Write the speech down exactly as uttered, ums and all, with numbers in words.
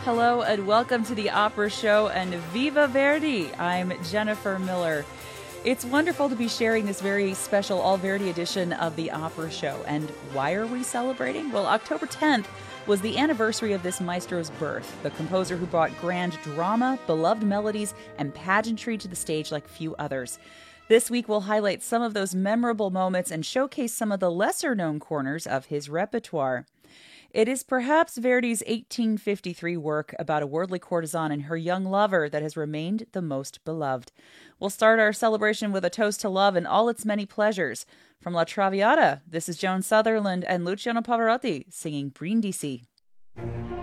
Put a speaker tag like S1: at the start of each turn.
S1: Hello and welcome to the Opera Show and Viva Verdi. I'm Jennifer Miller. It's wonderful to be sharing this very special All Verdi edition of the Opera Show. And why are we celebrating? Well, October tenth was the anniversary of this maestro's birth, the composer who brought grand drama, beloved melodies, and pageantry to the stage like few others. This week we'll highlight some of those memorable moments and showcase some of the lesser-known corners of his repertoire. It is perhaps Verdi's eighteen fifty-three work about a worldly courtesan and her young lover that has remained the most beloved. We'll start our celebration with a toast to love and all its many pleasures. From La Traviata, this is Joan Sutherland and Luciano Pavarotti singing Brindisi.